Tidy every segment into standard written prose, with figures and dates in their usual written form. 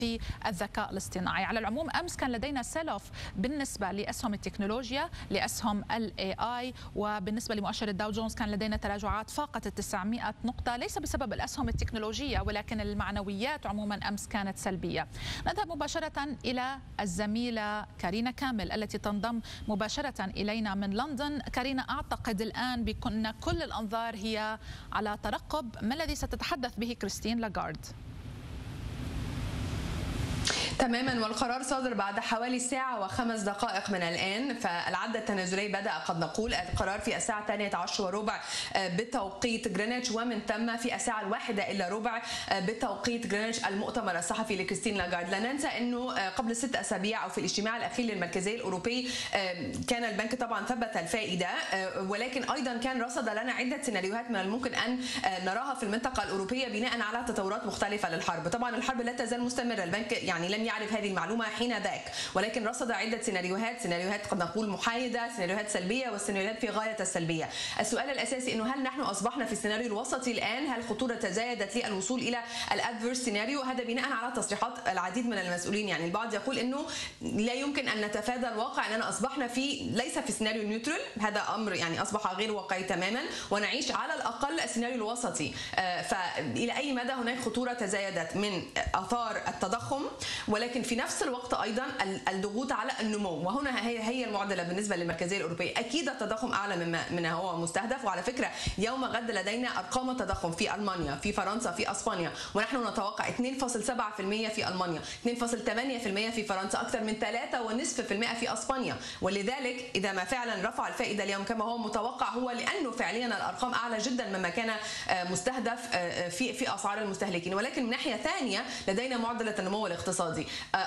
في الذكاء الاصطناعي. على العموم أمس كان لدينا سيل-اوف بالنسبة لأسهم التكنولوجيا، لأسهم الاي اي، وبالنسبة لمؤشر الداو جونز كان لدينا تراجعات فاقت ال 900 نقطة، ليس بسبب الأسهم التكنولوجية ولكن المعنويات عموما أمس كانت سلبية. نذهب مباشرة إلى الزميلة كارينا كامل التي تنضم مباشرة إلينا من لندن. كارينا، أعتقد الآن بأن كل الأنظار هي على ترقب ما الذي ستتحدث به كريستين لاغارد. تماما، والقرار صادر بعد حوالي ساعة و5 دقائق من الآن، فالعد التنازلي بدأ قد نقول. القرار في الساعة 12:15 بتوقيت غرينتش، ومن ثم في الساعة 1:15 بتوقيت غرينتش المؤتمر الصحفي لكريستين لاغارد. لا ننسى أنه قبل 6 أسابيع أو في الاجتماع الأخير للمركزية الأوروبي كان البنك طبعا ثبت الفائدة، ولكن أيضا كان رصد لنا عدة سيناريوهات من الممكن أن نراها في المنطقة الأوروبية بناء على تطورات مختلفة للحرب. طبعا الحرب لا تزال مستمرة، البنك يعني لم يعرف هذه المعلومة حين ذاك، ولكن رصد عدة سيناريوهات قد نقول محايدة، سيناريوهات سلبية، والسيناريوهات في غاية السلبية. السؤال الأساسي أنه هل نحن أصبحنا في السيناريو الوسطي الآن؟ هل خطورة تزايدت للوصول إلى الأدفيرس سيناريو؟ هذا بناء على تصريحات العديد من المسؤولين. يعني البعض يقول أنه لا يمكن أن نتفادى الواقع، أننا أصبحنا ليس في سيناريو نيوترال، هذا أمر يعني أصبح غير واقعي تماما، ونعيش على الأقل السيناريو الوسطي. فإلى أي مدى هناك خطورة تزايدت من آثار التضخم، ولكن في نفس الوقت ايضا الضغوط على النمو، وهنا هي المعضله بالنسبه للمركزيه الاوروبيه. اكيد التضخم اعلى من هو مستهدف، وعلى فكره يوم غد لدينا ارقام التضخم في المانيا، في فرنسا، في اسبانيا، ونحن نتوقع 2.7% في المانيا، 2.8% في فرنسا، اكثر من 3.5% في اسبانيا. ولذلك اذا ما فعلا رفع الفائده اليوم كما هو متوقع، هو لانه فعليا الارقام اعلى جدا مما كان مستهدف في اسعار المستهلكين. ولكن من ناحيه ثانيه لدينا معضله النمو الاقتصادي،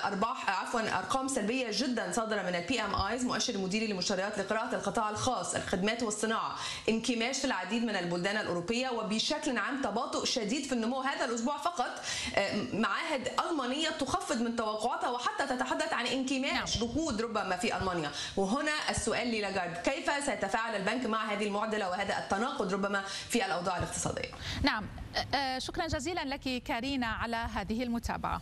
ارقام سلبيه جدا صادره من البي ام ايز، مؤشر المديري لمشتريات لقراءه القطاع الخاص، الخدمات والصناعه، انكماش في العديد من البلدان الاوروبيه، وبشكل عام تباطؤ شديد في النمو. هذا الاسبوع فقط معاهد المانيه تخفض من توقعاتها وحتى تتحدث عن انكماش ركود ربما في المانيا. وهنا السؤال للاغارد، كيف سيتفاعل البنك مع هذه المعضله وهذا التناقض ربما في الاوضاع الاقتصاديه؟ نعم، شكرا جزيلا لك كارينا على هذه المتابعه.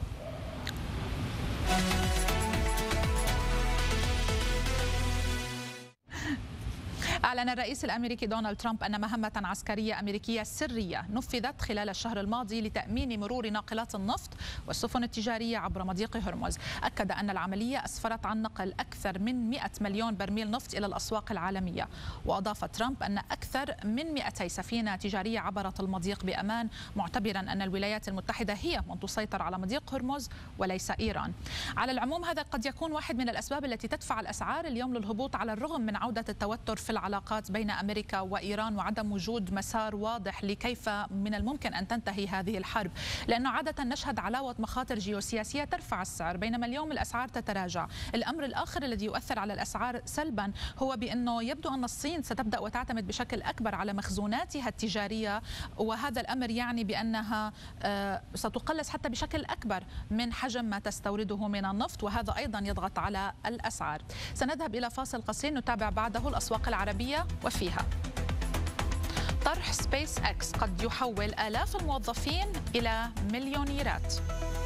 أعلن الرئيس الأمريكي دونالد ترامب أن مهمة عسكرية أمريكية سرية نفذت خلال الشهر الماضي لتأمين مرور ناقلات النفط والسفن التجارية عبر مضيق هرمز. أكد أن العملية أسفرت عن نقل أكثر من 100 مليون برميل نفط إلى الأسواق العالمية. وأضاف ترامب أن أكثر من 200 سفينة تجارية عبرت المضيق بأمان، معتبرا أن الولايات المتحدة هي من تسيطر على مضيق هرمز وليس إيران. على العموم هذا قد يكون واحد من الأسباب التي تدفع الأسعار اليوم للهبوط، على الرغم من عودة التوتر في العلاقات بين أمريكا وإيران وعدم وجود مسار واضح لكيف من الممكن أن تنتهي هذه الحرب، لأنه عادة نشهد علاوة مخاطر جيوسياسية ترفع السعر، بينما اليوم الأسعار تتراجع. الأمر الآخر الذي يؤثر على الأسعار سلبا هو بأنه يبدو أن الصين ستبدأ وتعتمد بشكل أكبر على مخزوناتها التجارية، وهذا الأمر يعني بأنها ستقلص حتى بشكل أكبر من حجم ما تستورده من النفط، وهذا أيضا يضغط على الأسعار. سنذهب إلى فاصل قصير نتابع بعده الأسواق العربية وفيها. طرح سبيس اكس قد يحول آلاف الموظفين إلى مليونيرات.